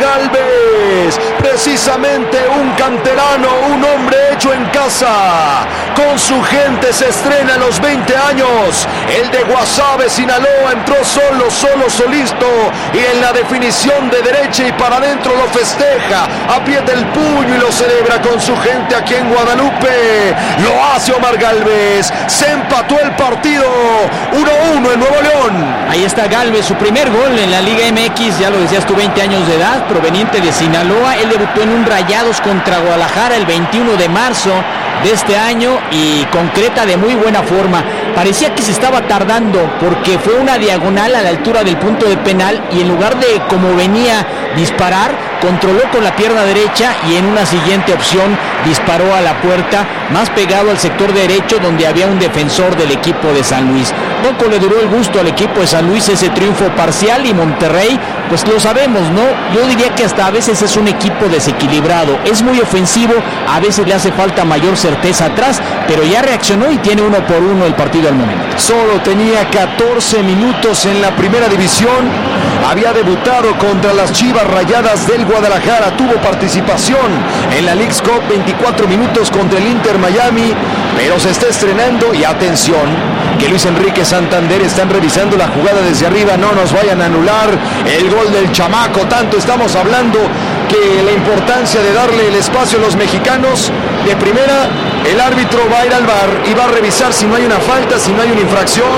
Galvez, precisamente un canterano, un hombre hecho en casa, con su gente se estrena a los 20 años, el de Guasave, Sinaloa, entró solito, y en la definición de derecha y para adentro lo festeja, aprieta el puño y lo celebra con su gente aquí en Guadalupe, lo hace Omar Galvez, se empató el partido, 1-1 en Nuevo León. Ahí está Galvez, su primer gol en la Liga MX, ya lo decías tú, 20 años de edad, proveniente de Sinaloa. Él debutó en un Rayados contra Guadalajara el 21 de marzo de este año y concreta de muy buena forma. Parecía que se estaba tardando porque fue una diagonal a la altura del punto de penal y en lugar de como venía disparar, controló con la pierna derecha y en una siguiente opción disparó a la puerta, más pegado al sector derecho donde había un defensor del equipo de San Luis. Poco le duró el gusto al equipo de San Luis ese triunfo parcial y Monterrey, pues lo sabemos, ¿no? Yo diría que hasta a veces es un equipo desequilibrado, es muy ofensivo, a veces le hace falta mayor certeza atrás, pero ya reaccionó y tiene 1-1 el partido al momento. Solo tenía 14 minutos en la primera división, había debutado contra las Chivas Rayadas del Guadalajara, tuvo participación en la Leagues Cup, 24 minutos contra el Inter Miami, pero se está estrenando y atención, que Luis Enrique Santander están revisando la jugada desde arriba, no nos vayan a anular el gol del chamaco, tanto estamos hablando que la importancia de darle el espacio a los mexicanos. De primera, el árbitro va a ir al VAR y va a revisar si no hay una falta, si no hay una infracción.